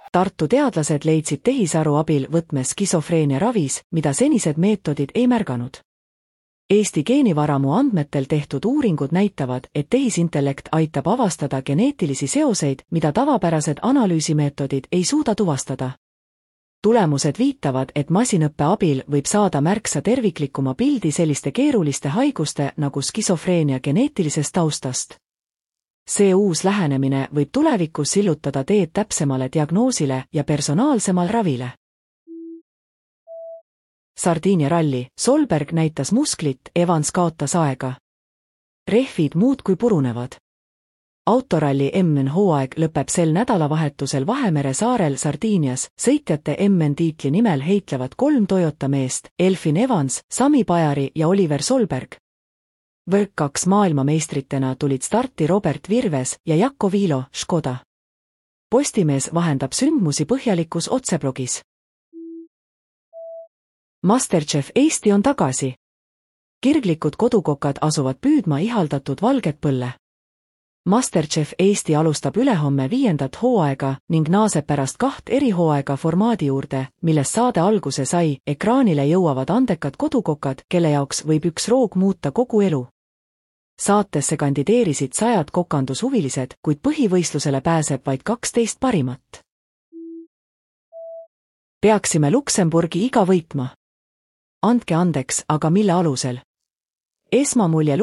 Tartu teadlased leidsid tehisaru abil võtme skisofreenia ravis, mida senised meetodid ei märganud. Eesti geenivaramu andmetel tehtud uuringud näitavad, et tehisintellekt aitab avastada geneetilisi seoseid, mida tavapärased analüüsimeetodid ei suuda tuvastada. Tulemused viitavad, et masinõppe abil võib saada märksa terviklikuma pildi selliste keeruliste haiguste nagu skisofreenia geneetilisest taustast. See uus lähenemine võib tulevikus sillutada teed täpsemale diagnoosile ja personaalsemal ravile. Sardiinia ralli, Solberg näitas musklit, Evans kaotas aega. Rehvid muudkui purunevad. Autoralli MM-hooaeg lõpeb sel nädalavahetusel Vahemere saarel Sardiinias, sõitjate MM-tiitli nimel heitlevad 3 Toyota meest, Elfyn Evans, Sami Pajari ja Oliver Solberg. World 2 maailmameistritena tulid starti Robert Virves ja Jakko Viilo, Škoda. Postimees vahendab sündmusi põhjalikus otseblogis. MasterChef Eesti on tagasi. Kirglikud kodukokad asuvad püüdma ihaldatud valget põlle. MasterChef Eesti alustab ülehomme 5. hooaega ning naaseb pärast 2 erihooaega formaadi juurde, millest saade alguse sai. Ekraanile jõuavad andekad kodukokad, kelle jaoks võib üks roog muuta kogu elu. Saatesse kandideerisid 100 kokandushuvilised, kuid põhivõistlusele pääseb vaid 12 parimat. Peaksime Luksemburgi iga võitma. Andke andeks, aga mille alusel? Esmamulje